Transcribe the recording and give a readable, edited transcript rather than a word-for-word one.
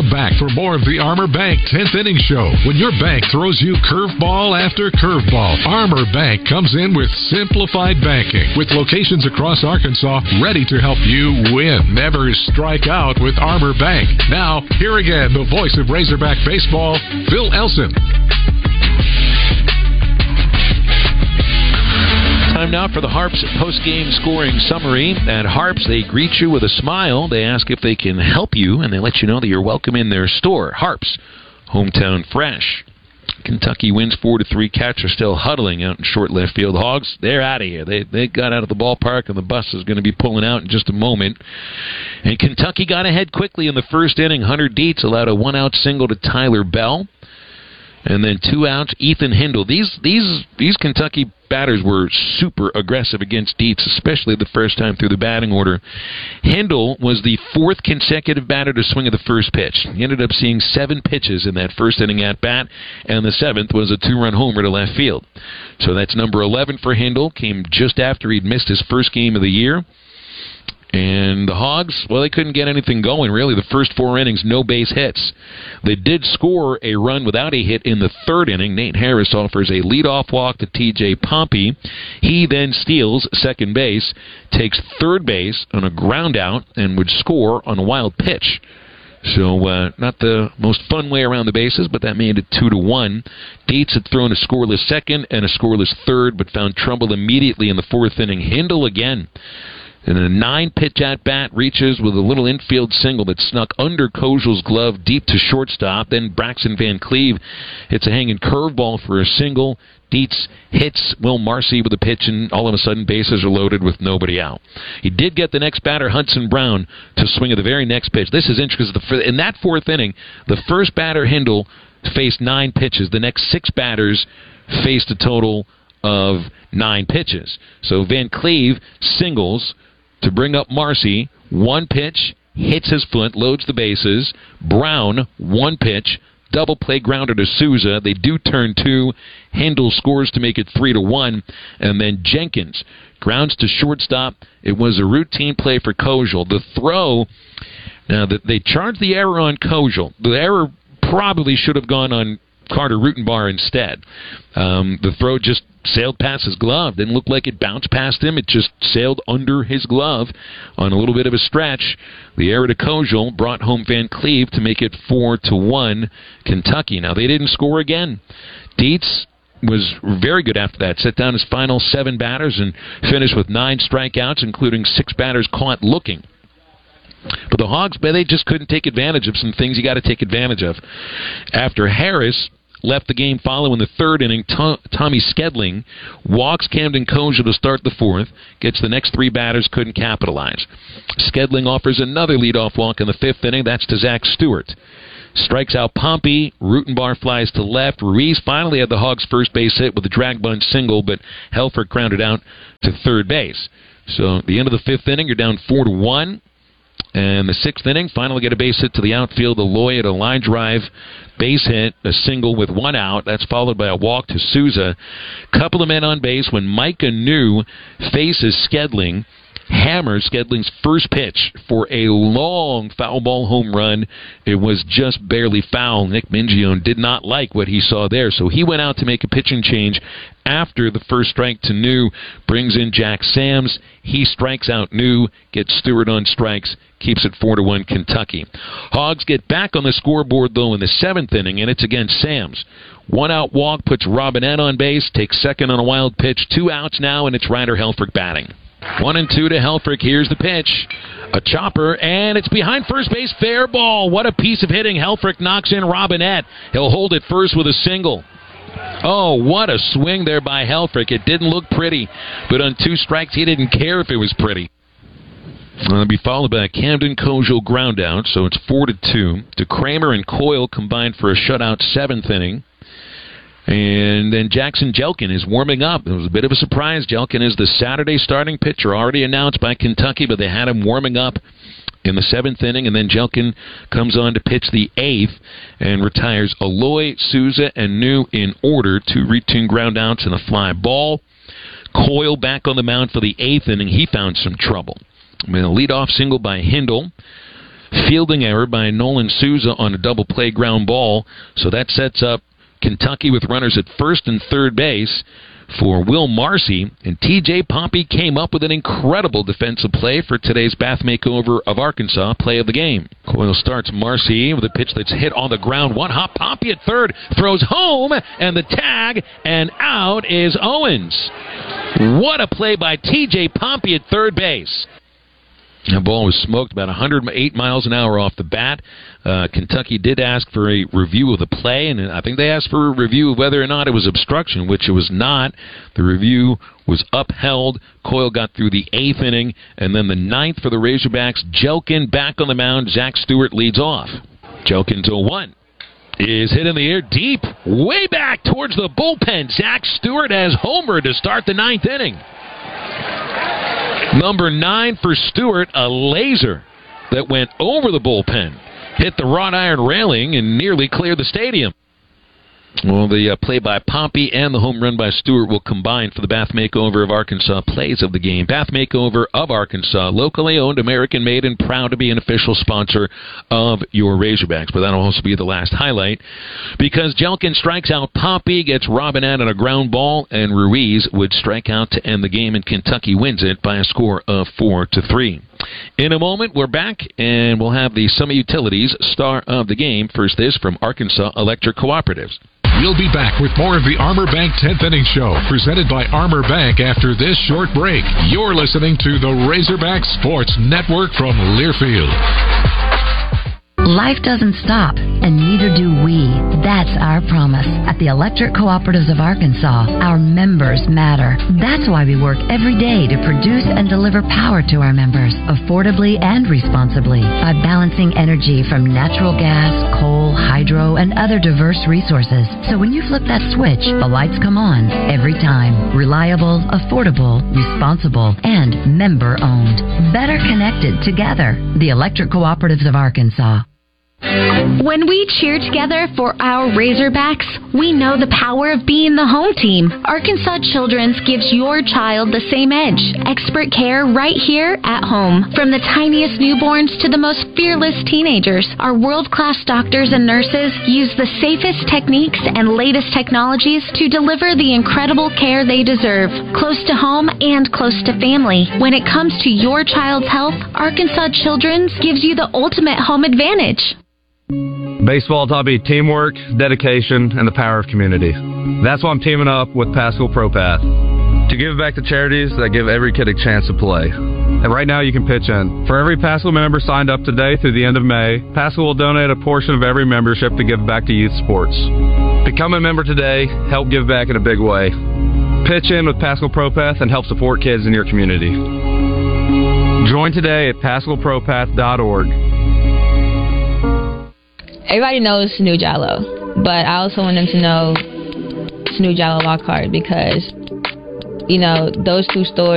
Now back for more of the Armor Bank 10th Inning Show. When your bank throws you curveball after curveball, Armor Bank comes in with simplified banking, with locations across Arkansas ready to help you win. Never strike out with Armor Bank. Now, here again, the voice of Razorback Baseball, Phil Elson. Time now for the Harps post-game scoring summary. At Harps, they greet you with a smile. They ask if they can help you, and they let you know that you're welcome in their store. Harps, hometown fresh. Kentucky wins 4-3. Cats are still huddling out in short left field. Hogs, they're out of here. They got out of the ballpark, and the bus is going to be pulling out in just a moment. And Kentucky got ahead quickly in the first inning. Hunter Dietz allowed a one-out single to Tyler Bell. And then 2 outs, Ethan Hindle. These Kentucky batters were super aggressive against Dietz, especially the first time through the batting order. Hindle was the 4th consecutive batter to swing at the first pitch. He ended up seeing 7 pitches in that first inning at bat, and the 7th was a 2-run homer to left field. So that's number 11 for Hindle. Came just after he'd missed his first game of the year. And the Hogs, well, they couldn't get anything going, really. The first 4 innings, no base hits. They did score a run without a hit in the 3rd inning. Nate Harris offers a leadoff walk to T.J. Pompey. He then steals second base, takes third base on a ground out, and would score on a wild pitch. So not the most fun way around the bases, but that made it 2-1. Dietz had thrown a scoreless second and a scoreless third, but found trouble immediately in the 4th inning. Hindle again. And a 9-pitch at-bat reaches with a little infield single that snuck under Kozel's glove deep to shortstop. Then Braxton Van Cleve hits a hanging curveball for a single. Dietz hits Will Marcy with a pitch, and all of a sudden bases are loaded with nobody out. He did get the next batter, Hudson Brown, to swing at the very next pitch. This is interesting because in that 4th inning, the first batter, Hindle, faced 9 pitches. The next 6 batters faced a total of 9 pitches. So Van Cleve singles to bring up Marcy. 1 pitch, hits his foot, loads the bases. Brown, 1 pitch, double play grounder to Souza. They do turn 2. Hindle scores to make it 3-1. And then Jenkins grounds to shortstop. It was a routine play for Kozel. The throw, now that they charged the error on Kozel. The error probably should have gone on Carter Rutenbar instead. The throw just sailed past his glove. Didn't look like it bounced past him. It just sailed under his glove on a little bit of a stretch. The error to Kozel brought home Van Cleve to make it 4-1 Kentucky. Now, they didn't score again. Dietz was very good after that. Set down his final 7 batters and finished with 9 strikeouts, including 6 batters caught looking. But the Hogs, they just couldn't take advantage of some things you got to take advantage of. After Harris left the game following the 3rd inning, Tommy Skedling walks Camden Kozel to start the 4th, gets the next 3 batters, couldn't capitalize. Skedling offers another leadoff walk in the 5th inning. That's to Zach Stewart. Strikes out Pompey. Rutenbar flies to left. Ruiz finally had the Hogs' first base hit with a drag bunt single, but Helfrich grounded out to third base. So at the end of the 5th inning, you're down 4-1. And the 6th inning, finally get a base hit to the outfield. Aloy at a line drive base hit, a single with 1 out. That's followed by a walk to Souza. Couple of men on base when Micah New faces Skedling. Hammers Skedling's first pitch for a long foul ball home run. It was just barely foul. Nick Mingione did not like what he saw there, so he went out to make a pitching change after the first strike to New. Brings in Jack Sams. He strikes out New, gets Stewart on strikes, keeps it 4-1 Kentucky. Hogs get back on the scoreboard, though, in the 7th inning, and it's against Sams. 1-out walk puts Robinette on base, takes second on a wild pitch. 2 outs now, and it's Ryder Helfrich batting. 1-2 to Helfrich. Here's the pitch. A chopper, and it's behind first base. Fair ball. What a piece of hitting. Helfrich knocks in Robinette. He'll hold it first with a single. Oh, what a swing there by Helfrich. It didn't look pretty, but on 2 strikes, he didn't care if it was pretty. It'll be followed by a Camden Kozel ground out, so it's 4-2. DeCramer and Coyle combined for a shutout 7th inning. And then Jackson Jelkin is warming up. It was a bit of a surprise. Jelkin is the Saturday starting pitcher, already announced by Kentucky, but they had him warming up in the 7th inning, and then Jelkin comes on to pitch the 8th and retires Aloy, Souza, and New in order. 2 routine groundouts and a fly ball. Coyle back on the mound for the 8th inning. He found some trouble. I mean, a leadoff single by Hindle. fielding error by Nolan Souza on a double play ground ball. So that sets up Kentucky with runners at first and third base for Will Marcy, and T.J. Pompey came up with an incredible defensive play for today's Bath Makeover of Arkansas play of the game. Coyle starts Marcy with a pitch that's hit on the ground. One hop, Pompey at third, throws home, and the tag, and out is Owens. What a play by T.J. Pompey at third base. The ball was smoked about 108 miles an hour off the bat. Kentucky did ask for a review of the play, and I think they asked for a review of whether or not it was obstruction, which it was not. The review was upheld. Coyle got through the 8th inning, and then the 9th for the Razorbacks. Jelkin back on the mound. Zach Stewart leads off. Jelkin to 1. Is hit in the air deep, way back towards the bullpen. Zach Stewart has homered to start the 9th inning. Number 9 for Stewart, a laser that went over the bullpen, hit the wrought iron railing, and nearly cleared the stadium. Well, the play by Pompey and the home run by Stewart will combine for the Bath Makeover of Arkansas plays of the game. Bath Makeover of Arkansas, locally owned, American-made, and proud to be an official sponsor of your Razorbacks. But that'll also be the last highlight, because Jelkin strikes out Pompey, gets Robinette on a ground ball, and Ruiz would strike out to end the game, and Kentucky wins it by a score of 4-3. In a moment, we're back, and we'll have the Summit Utilities star of the game. First, this from Arkansas Electric Cooperatives. We'll be back with more of the Armor Bank 10th Inning Show, presented by Armor Bank after this short break. You're listening to the Razorback Sports Network from Learfield. Life doesn't stop, and neither do we. That's our promise. At the Electric Cooperatives of Arkansas, our members matter. That's why we work every day to produce and deliver power to our members, affordably and responsibly, by balancing energy from natural gas, coal, hydro, and other diverse resources. So when you flip that switch, the lights come on every time. Reliable, affordable, responsible, and member-owned. Better connected together. The Electric Cooperatives of Arkansas. When we cheer together for our Razorbacks, we know the power of being the home team. Arkansas Children's gives your child the same edge. Expert care right here at home. From the tiniest newborns to the most fearless teenagers, our world-class doctors and nurses use the safest techniques and latest technologies to deliver the incredible care they deserve, close to home and close to family. When it comes to your child's health, Arkansas Children's gives you the ultimate home advantage. Baseball taught me teamwork, dedication, and the power of community. That's why I'm teaming up with Paschal ProPath to give back to charities that give every kid a chance to play. And right now you can pitch in. For every Paschal member signed up today through the end of May, Paschal will donate a portion of every membership to give back to youth sports. Become a member today, help give back in a big way. Pitch in with Paschal ProPath and help support kids in your community. Join today at PaschalProPath.org. Everybody knows Sanu Jallow, but I also want them to know Sanu Jallow Lockhart, because, you know, those two stories